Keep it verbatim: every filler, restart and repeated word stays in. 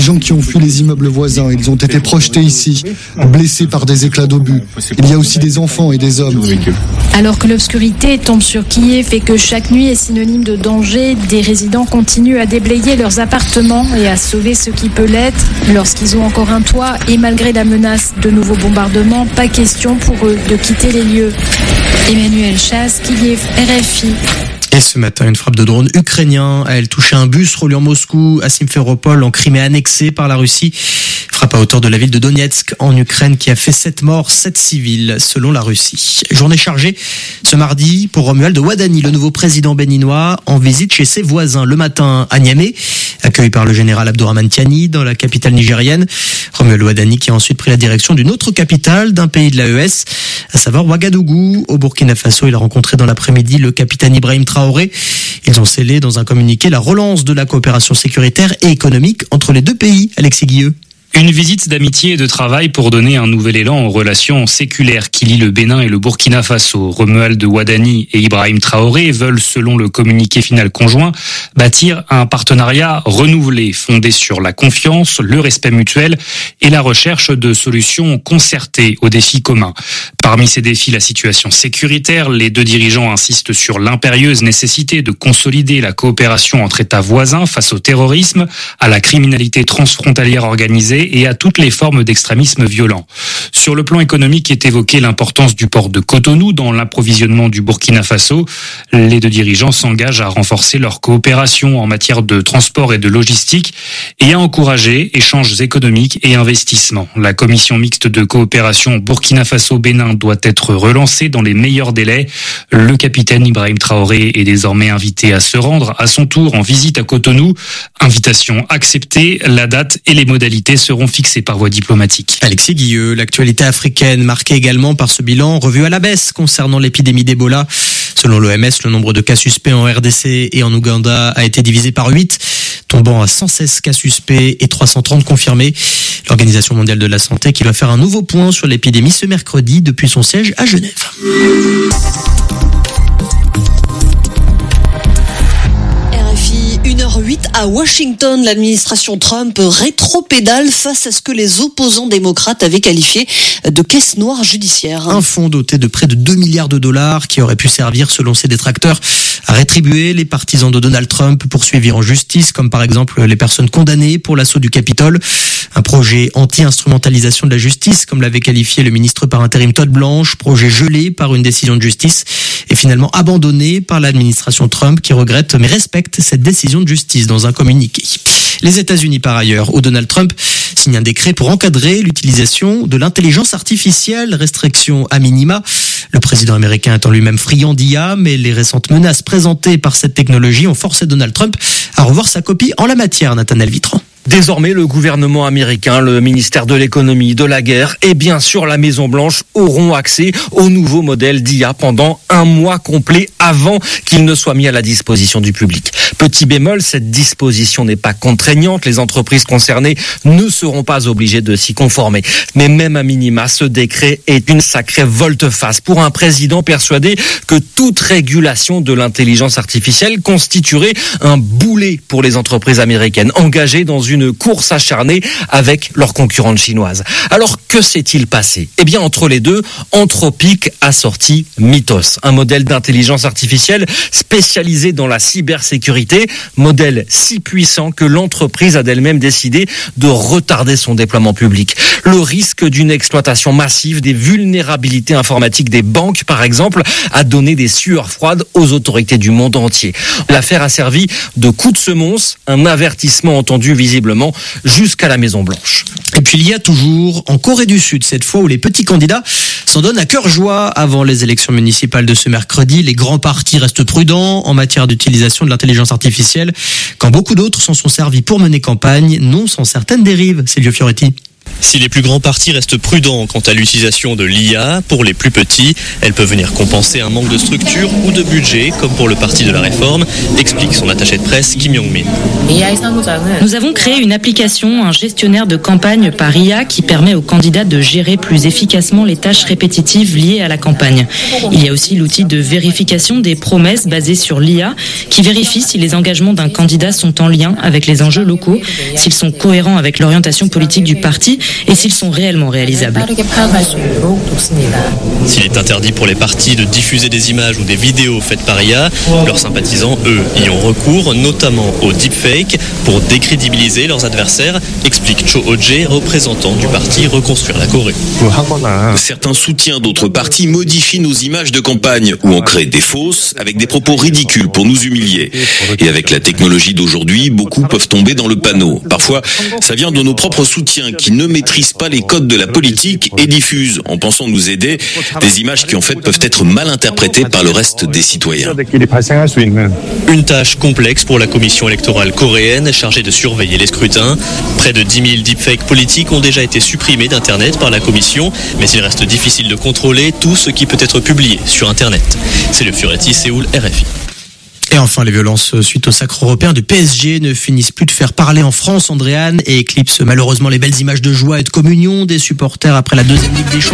Les gens qui ont fui les immeubles voisins, ils ont été projetés ici, blessés par des éclats d'obus. Il y a aussi des enfants et des hommes. Alors que l'obscurité tombe sur Kiev et que chaque nuit est synonyme de danger, des résidents continuent à déblayer leurs appartements et à sauver ce qui peut l'être. Lorsqu'ils ont encore un toit et malgré la menace de nouveaux bombardements, pas question pour eux de quitter les lieux. Emmanuel Chasse, Kiev, R F I. Et ce matin, une frappe de drone ukrainien a elle touché un bus reliant Moscou à Simferopol en Crimée annexée par la Russie. Frappe à hauteur de la ville de Donetsk en Ukraine qui a fait sept morts, sept civils selon la Russie. Journée chargée ce mardi pour Romuald Wadhani, le nouveau président béninois, en visite chez ses voisins le matin à Niamey, accueilli par le général Abdourahmane Tiani dans la capitale nigérienne. Romuald Wadhani qui a ensuite pris la direction d'une autre capitale d'un pays de l'A E S, à savoir Ouagadougou. Au Burkina Faso, il a rencontré dans l'après-midi le capitaine Ibrahim Traoré. Ils ont scellé dans un communiqué la relance de la coopération sécuritaire et économique entre les deux pays. Alexis Guilleux. Une visite d'amitié et de travail pour donner un nouvel élan aux relations séculaires qui lient le Bénin et le Burkina Faso. Romuald Wadhani et Ibrahim Traoré veulent, selon le communiqué final conjoint, bâtir un partenariat renouvelé, fondé sur la confiance, le respect mutuel et la recherche de solutions concertées aux défis communs. Parmi ces défis, la situation sécuritaire, les deux dirigeants insistent sur l'impérieuse nécessité de consolider la coopération entre États voisins face au terrorisme, à la criminalité transfrontalière organisée et à toutes les formes d'extrémisme violent. Sur le plan économique est évoquée l'importance du port de Cotonou dans l'approvisionnement du Burkina Faso. Les deux dirigeants s'engagent à renforcer leur coopération en matière de transport et de logistique et à encourager échanges économiques et investissements. La commission mixte de coopération Burkina Faso-Bénin doit être relancée dans les meilleurs délais. Le capitaine Ibrahim Traoré est désormais invité à se rendre à son tour en visite à Cotonou. Invitation acceptée, la date et les modalités seront fixés par voie diplomatique. Alexis Guilleux, l'actualité africaine marquée également par ce bilan revu à la baisse concernant l'épidémie d'Ebola. Selon l'O M S, le nombre de cas suspects en R D C et en Ouganda a été divisé par huit, tombant à cent seize cas suspects et trois cent trente confirmés. L'Organisation mondiale de la santé qui va faire un nouveau point sur l'épidémie ce mercredi depuis son siège à Genève. une heure huit à Washington, l'administration Trump rétropédale face à ce que les opposants démocrates avaient qualifié de caisse noire judiciaire. Un fonds doté de près de deux milliards de dollars qui aurait pu servir, selon ses détracteurs, à rétribuer les partisans de Donald Trump poursuivis en justice, comme par exemple les personnes condamnées pour l'assaut du Capitole. Un projet anti-instrumentalisation de la justice, comme l'avait qualifié le ministre par intérim Todd Blanche, projet gelé par une décision de justice et finalement abandonné par l'administration Trump qui regrette mais respecte cette décision de justice dans un communiqué. Les États-Unis, par ailleurs, où Donald Trump signe un décret pour encadrer l'utilisation de l'intelligence artificielle, restriction à minima. Le président américain étant lui-même friand d'I A, mais les récentes menaces présentées par cette technologie ont forcé Donald Trump à revoir sa copie en la matière, Nathanaël Vitran. Désormais, le gouvernement américain, le ministère de l'économie, de la guerre et bien sûr la Maison-Blanche auront accès au nouveau modèle d'I A pendant un mois complet avant qu'il ne soit mis à la disposition du public. Petit bémol, cette disposition n'est pas contraignante. Les entreprises concernées ne seront pas obligées de s'y conformer. Mais même à minima, ce décret est une sacrée volte-face pour un président persuadé que toute régulation de l'intelligence artificielle constituerait un boulet pour les entreprises américaines engagées dans une une course acharnée avec leurs concurrentes chinoises. Alors, que s'est-il passé ? Eh bien, entre les deux, Anthropic a sorti Mythos, un modèle d'intelligence artificielle spécialisé dans la cybersécurité, modèle si puissant que l'entreprise a d'elle-même décidé de retarder son déploiement public. Le risque d'une exploitation massive des vulnérabilités informatiques des banques, par exemple, a donné des sueurs froides aux autorités du monde entier. L'affaire a servi de coup de semonce, un avertissement entendu visiblement jusqu'à la Maison-Blanche. Et puis il y a toujours en Corée du Sud, cette fois où les petits candidats s'en donnent à cœur joie avant les élections municipales de ce mercredi. Les grands partis restent prudents en matière d'utilisation de l'intelligence artificielle, quand beaucoup d'autres s'en sont servis pour mener campagne, non sans certaines dérives. Silvio Fioretti. Si les plus grands partis restent prudents quant à l'utilisation de l'I A, pour les plus petits, elle peut venir compenser un manque de structure ou de budget, comme pour le Parti de la Réforme, explique son attaché de presse Kim Yong-min. Nous avons créé une application, un gestionnaire de campagne par I A qui permet aux candidats de gérer plus efficacement les tâches répétitives liées à la campagne. Il y a aussi l'outil de vérification des promesses basé sur l'I A qui vérifie si les engagements d'un candidat sont en lien avec les enjeux locaux, s'ils sont cohérents avec l'orientation politique du parti et s'ils sont réellement réalisables. S'il est interdit pour les partis de diffuser des images ou des vidéos faites par I A, leurs sympathisants, eux, y ont recours, notamment au deepfake, pour décrédibiliser leurs adversaires, explique Cho Ho-jae, représentant du parti Reconstruire la Corée. Certains soutiens d'autres partis modifient nos images de campagne ou en créent des fausses avec des propos ridicules pour nous humilier. Et avec la technologie d'aujourd'hui, beaucoup peuvent tomber dans le panneau. Parfois, ça vient de nos propres soutiens qui ne maîtrisent pas les codes de la politique et diffusent, en pensant nous aider, des images qui en fait peuvent être mal interprétées par le reste des citoyens. Une tâche complexe pour la commission électorale coréenne chargée de surveiller les scrutins. Près de dix mille deepfakes politiques ont déjà été supprimés d'Internet par la commission, mais il reste difficile de contrôler tout ce qui peut être publié sur Internet. C'est le Fioretti, Séoul, R F I. Et enfin, les violences suite au sacre européen du P S G ne finissent plus de faire parler en France, Andréane, et éclipsent malheureusement les belles images de joie et de communion des supporters après la deuxième Ligue des Champions.